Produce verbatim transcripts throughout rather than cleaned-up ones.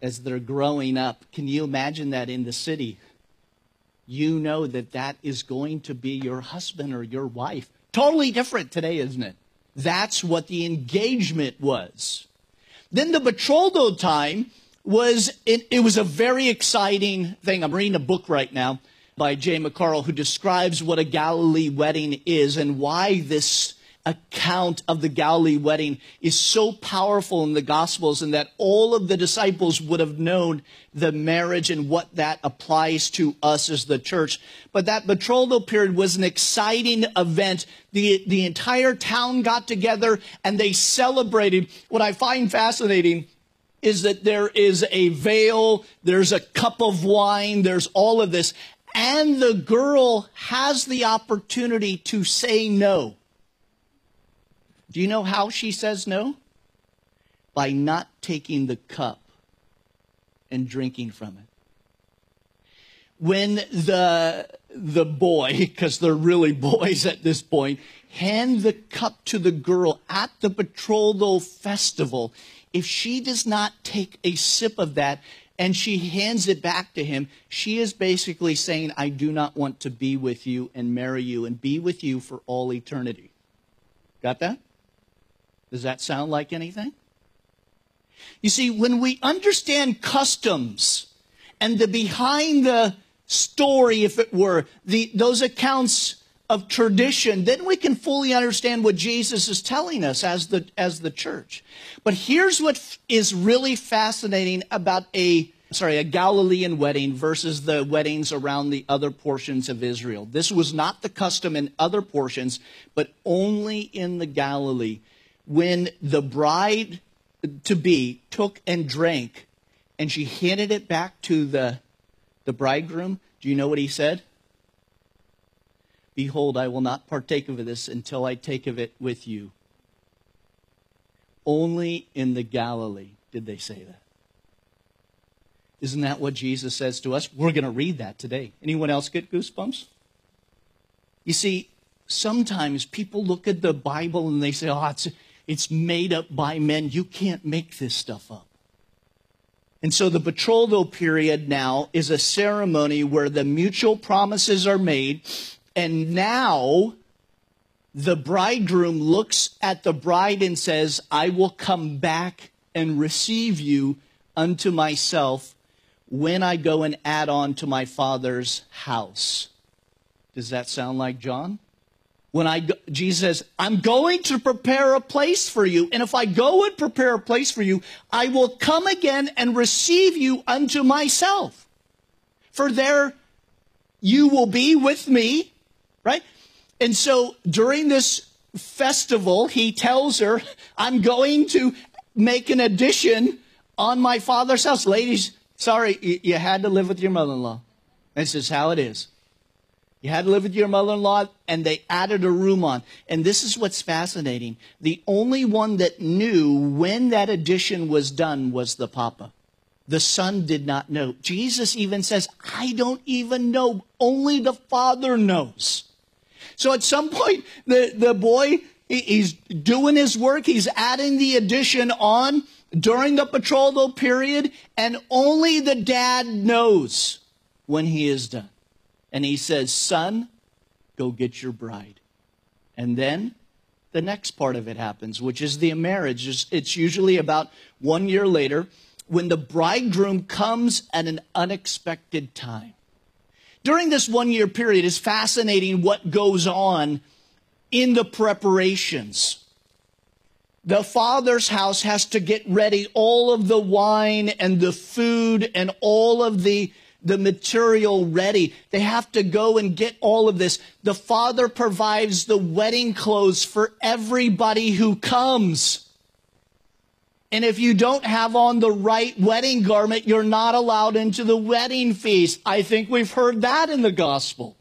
as they're growing up. Can you imagine that in the city? You know that that is going to be your husband or your wife. Totally different today, isn't it? That's what the engagement was. Then the betrothal time was, it, it was a very exciting thing. I'm reading a book right now by Jay McCarl who describes what a Galilee wedding is and why this account of the Galilee wedding is so powerful in the Gospels, and that all of the disciples would have known the marriage and what that applies to us as the church. But that betrothal period was an exciting event. The, the entire town got together and they celebrated. What I find fascinating is that there is a veil, there's a cup of wine, there's all of this, and the girl has the opportunity to say no. Do you know how she says no? By not taking the cup and drinking from it. When the, the boy, because they're really boys at this point, hand the cup to the girl at the betrothal festival, if she does not take a sip of that and she hands it back to him, she is basically saying, I do not want to be with you and marry you and be with you for all eternity. Got that? Does that sound like anything? You see, when we understand customs and the behind the story, if it were, the, those accounts of tradition, then we can fully understand what Jesus is telling us as the, as the church. But here's what is really fascinating about a, sorry, a Galilean wedding versus the weddings around the other portions of Israel. This was not the custom in other portions, but only in the Galilee. When the bride-to-be took and drank, and she handed it back to the, the bridegroom, do you know what he said? Behold, I will not partake of this until I take of it with you. Only in the Galilee did they say that. Isn't that what Jesus says to us? We're going to read that today. Anyone else get goosebumps? You see, sometimes people look at the Bible and they say, oh, it's... It's made up by men. You can't make this stuff up. And so the betrothal period now is a ceremony where the mutual promises are made. And now the bridegroom looks at the bride and says, I will come back and receive you unto myself when I go and add on to my Father's house. Does that sound like John? When I go, Jesus says, I'm going to prepare a place for you. And if I go and prepare a place for you, I will come again and receive you unto myself. For there you will be with me, right? And so during this festival, he tells her, I'm going to make an addition on my Father's house. Ladies, sorry, you, you had to live with your mother-in-law. This is how it is. You had to live with your mother-in-law, and they added a room on. And this is what's fascinating. The only one that knew when that addition was done was the papa. The son did not know. Jesus even says, I don't even know. Only the Father knows. So at some point, the, the boy, he's doing his work. He's adding the addition on during the betrothal period, and only the dad knows when he is done. And he says, son, go get your bride. And then the next part of it happens, which is the marriage. It's usually about one year later when the bridegroom comes at an unexpected time. During this one-year period, it's fascinating what goes on in the preparations. The father's house has to get ready all of the wine and the food and all of the the material ready. They have to go and get all of this. The father provides the wedding clothes for everybody who comes. And if you don't have on the right wedding garment, you're not allowed into the wedding feast. I think we've heard that in the gospel.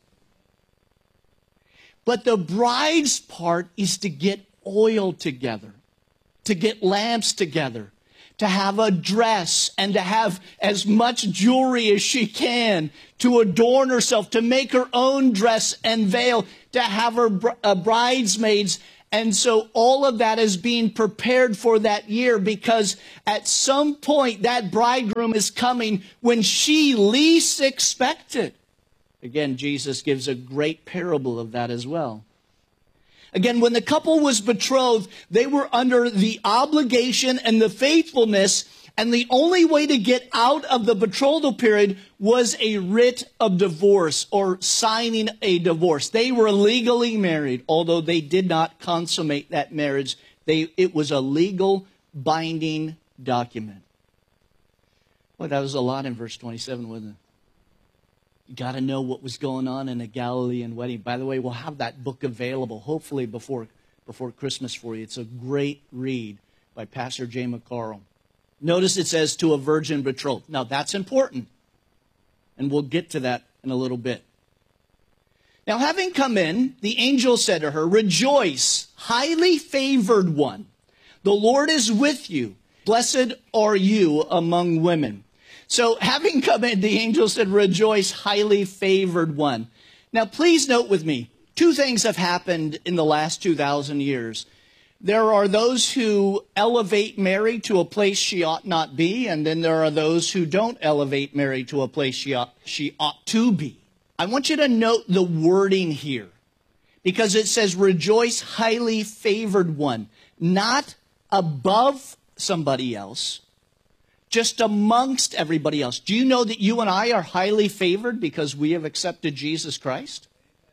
But the bride's part is to get oil together, to get lamps together, to have a dress and to have as much jewelry as she can, to adorn herself, to make her own dress and veil, to have her uh, bridesmaids And so all of that is being prepared for that year, because at some point that bridegroom is coming when she least expected. Again, Jesus gives a great parable of that as well. Again, when the couple was betrothed, they were under the obligation and the faithfulness, and the only way to get out of the betrothal period was a writ of divorce or signing a divorce. They were legally married, although they did not consummate that marriage. They, it was a legal binding document. Well, that was a lot in verse twenty-seven, wasn't it? You got to know what was going on in a Galilean wedding. By the way, we'll have that book available, hopefully before, before Christmas for you. It's a great read by Pastor Jay McCarl. Notice it says to a virgin betrothed. Now, that's important, and we'll get to that in a little bit. Now, having come in, the angel said to her, "Rejoice, highly favored one. The Lord is with you. Blessed are you among women." So, having come in, the angel said, "Rejoice, highly favored one." Now, please note with me, two things have happened in the last two thousand years. There are those who elevate Mary to a place she ought not be, and then there are those who don't elevate Mary to a place she ought, she ought to be. I want you to note the wording here, because it says, "Rejoice, highly favored one," not above somebody else, just amongst everybody else. Do you know that you and I are highly favored because we have accepted Jesus Christ?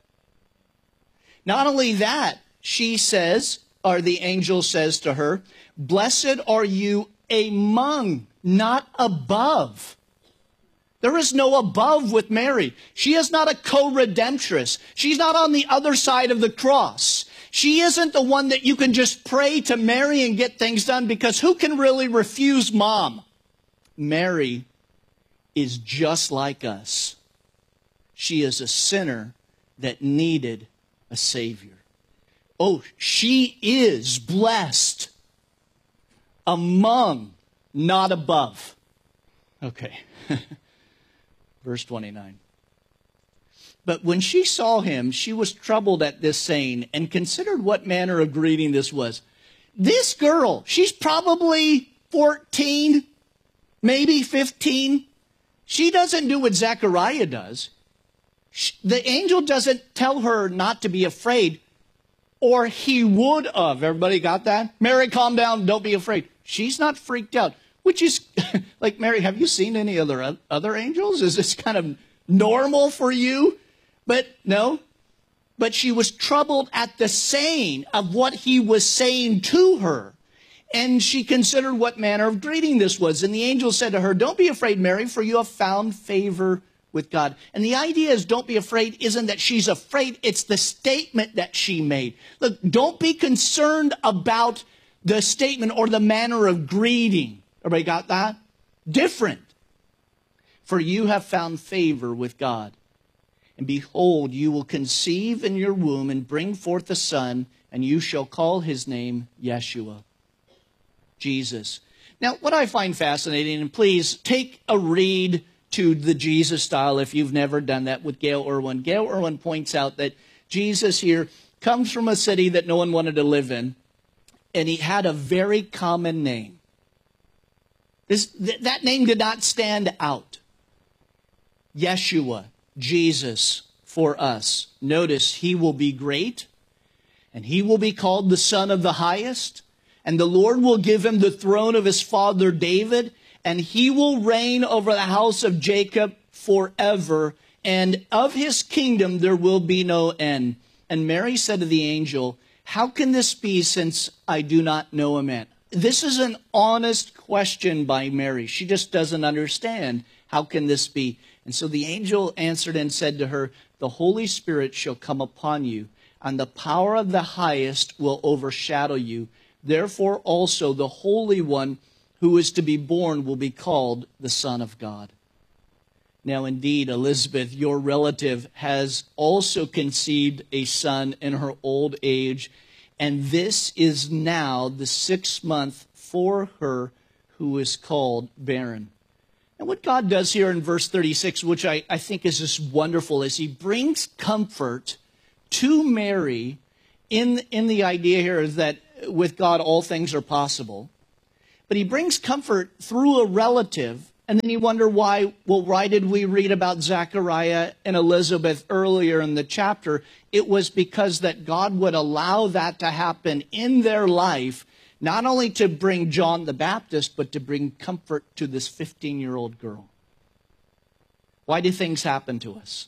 Not only that, she says, or the angel says to her, "Blessed are you among," not above. There is no above with Mary. She is not a co-redemptress. She's not on the other side of the cross. She isn't the one that you can just pray to Mary and get things done, because who can really refuse mom? Mary is just like us. She is a sinner that needed a Savior. Oh, she is blessed among, not above. Okay. Verse twenty-nine. But when she saw him, she was troubled at this saying, and considered what manner of greeting this was. This girl, she's probably fourteen, maybe fifteen. She doesn't do what Zechariah does. She, the angel doesn't tell her not to be afraid, or he would have. Everybody got that? Mary, calm down. Don't be afraid. She's not freaked out, which is like, Mary, have you seen any other other angels? Is this kind of normal for you? But no. But she was troubled at the saying of what he was saying to her. And she considered what manner of greeting this was. And the angel said to her, "Don't be afraid, Mary, for you have found favor with God." And the idea is, don't be afraid isn't that she's afraid. It's the statement that she made. Look, don't be concerned about the statement or the manner of greeting. Everybody got that? Different. "For you have found favor with God. And behold, you will conceive in your womb and bring forth a son, and you shall call his name Yeshua." Jesus. Now, what I find fascinating, and please take a read to the Jesus style if you've never done that with Gail Irwin. Gail Irwin points out that Jesus here comes from a city that no one wanted to live in, and he had a very common name. This, th- that name did not stand out. Yeshua, Jesus for us. Notice, he will be great, and he will be called the Son of the Highest, and the Lord will give him the throne of his father David, and he will reign over the house of Jacob forever, and of his kingdom there will be no end. And Mary said to the angel, "How can this be, since I do not know a man?" This is an honest question by Mary. She just doesn't understand. How can this be? And so the angel answered and said to her, "The Holy Spirit shall come upon you, and the power of the highest will overshadow you. Therefore also the Holy One who is to be born will be called the Son of God." Now indeed, Elizabeth, your relative, has also conceived a son in her old age, and this is now the sixth month for her who is called barren. And what God does here in verse thirty-six, which I, I think is just wonderful, is he brings comfort to Mary in, in the idea here is that with God all things are possible. But he brings comfort through a relative. And then you wonder why, well, why did we read about Zechariah and Elizabeth earlier in the chapter? It was because that God would allow that to happen in their life, not only to bring John the Baptist, but to bring comfort to this fifteen-year-old girl. Why do things happen to us?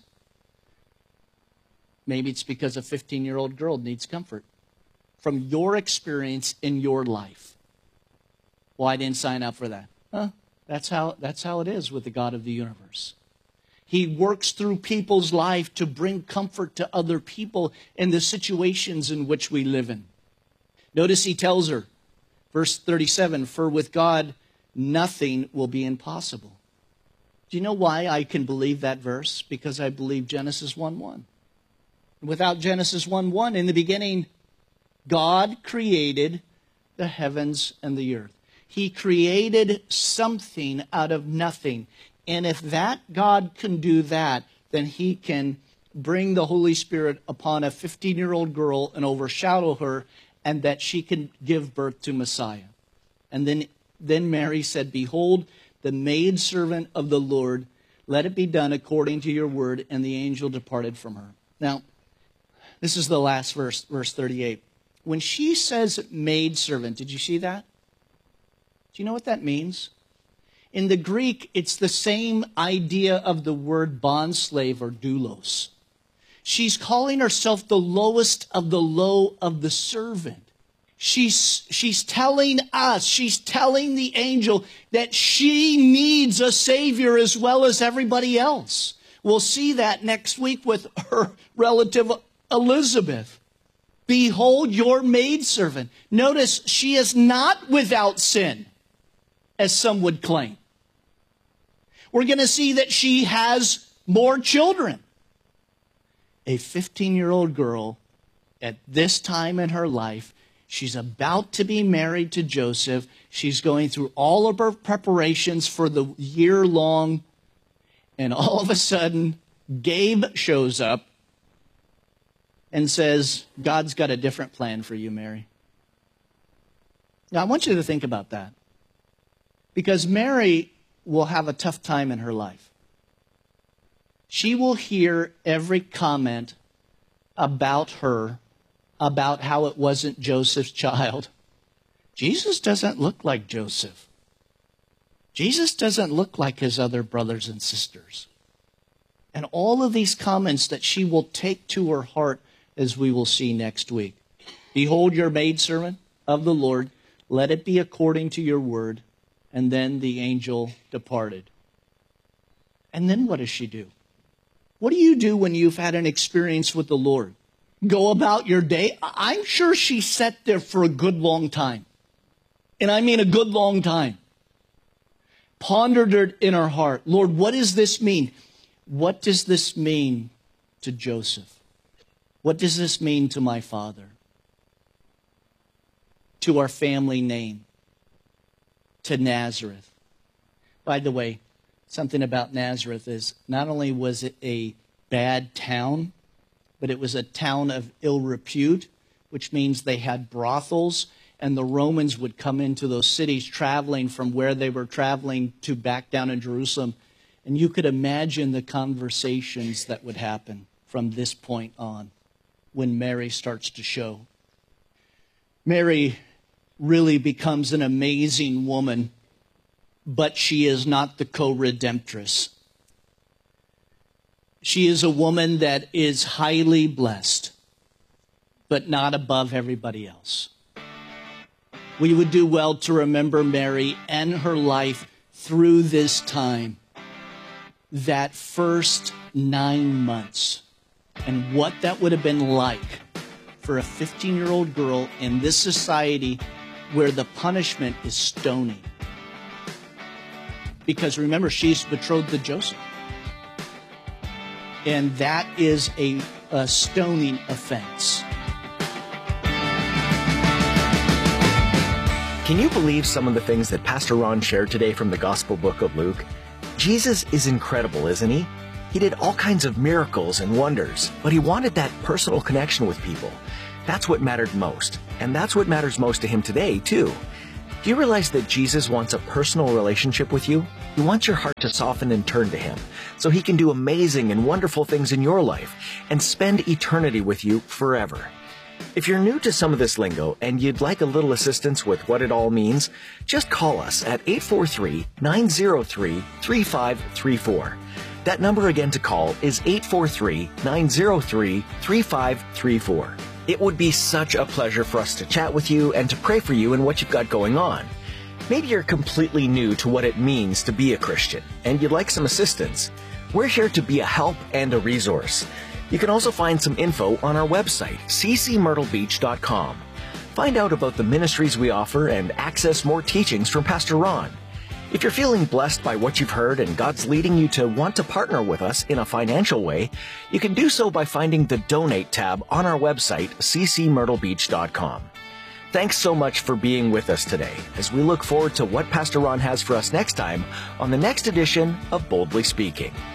Maybe it's because a fifteen-year-old girl needs comfort from your experience in your life. Well, I didn't sign up for that. Huh? That's how, that's how it is with the God of the universe. He works through people's life to bring comfort to other people in the situations in which we live in. Notice he tells her, verse thirty-seven, for with God nothing will be impossible. Do you know why I can believe that verse? Because I believe Genesis one one. Without Genesis one one, in the beginning, God created the heavens and the earth. He created something out of nothing. And if that God can do that, then he can bring the Holy Spirit upon a fifteen-year-old girl and overshadow her, and that she can give birth to Messiah. And then, then Mary said, behold, the maidservant of the Lord, let it be done according to your word. And the angel departed from her. Now, this is the last verse, verse thirty-eight. When she says maidservant, did you see that? Do you know what that means? In the Greek, it's the same idea of the word bondslave or doulos. She's calling herself the lowest of the low of the servant. She's, she's telling us, she's telling the angel that she needs a Savior as well as everybody else. We'll see that next week with her relative Elizabeth. Behold your maidservant. Notice she is not without sin, as some would claim. We're going to see that she has more children. A fifteen-year-old girl at this time in her life, she's about to be married to Joseph. She's going through all of her preparations for the year long. And all of a sudden, Gabe shows up and says, God's got a different plan for you, Mary. Now, I want you to think about that. Because Mary will have a tough time in her life. She will hear every comment about her, about how it wasn't Joseph's child. Jesus doesn't look like Joseph. Jesus doesn't look like his other brothers and sisters. And all of these comments that she will take to her heart, as we will see next week. Behold your maidservant of the Lord, let it be according to your word. And then the angel departed. And then what does she do? What do you do when you've had an experience with the Lord? Go about your day? I'm sure she sat there for a good long time. And I mean a good long time. Pondered it in her heart. Lord, what does this mean? What does this mean to Joseph? What does this mean to my father? To our family name? To Nazareth. By the way, something about Nazareth is not only was it a bad town, but it was a town of ill repute, which means they had brothels, and the Romans would come into those cities traveling from where they were traveling to back down in Jerusalem. And you could imagine the conversations that would happen from this point on when Mary starts to show. Mary really becomes an amazing woman, but she is not the co-redemptress. She is a woman that is highly blessed, but not above everybody else. We would do well to remember Mary and her life through this time, that first nine months, and what that would have been like for a fifteen-year-old girl in this society where the punishment is stoning. Because remember, she's betrothed to Joseph. And that is a, a stoning offense. Can you believe some of the things that Pastor Ron shared today from the Gospel book of Luke? Jesus is incredible, isn't he? He did all kinds of miracles and wonders, but he wanted that personal connection with people. That's what mattered most. And that's what matters most to him today, too. Do you realize that Jesus wants a personal relationship with you? He wants your heart to soften and turn to him so he can do amazing and wonderful things in your life and spend eternity with you forever. If you're new to some of this lingo and you'd like a little assistance with what it all means, just call us at eight four three, nine zero three, three five three four. That number again to call is eight four three, nine zero three, three five three four. It would be such a pleasure for us to chat with you and to pray for you and what you've got going on. Maybe you're completely new to what it means to be a Christian and you'd like some assistance. We're here to be a help and a resource. You can also find some info on our website, c c myrtle beach dot com. Find out about the ministries we offer and access more teachings from Pastor Ron. If you're feeling blessed by what you've heard and God's leading you to want to partner with us in a financial way, you can do so by finding the Donate tab on our website, c c myrtle beach dot com. Thanks so much for being with us today as we look forward to what Pastor Ron has for us next time on the next edition of Boldly Speaking.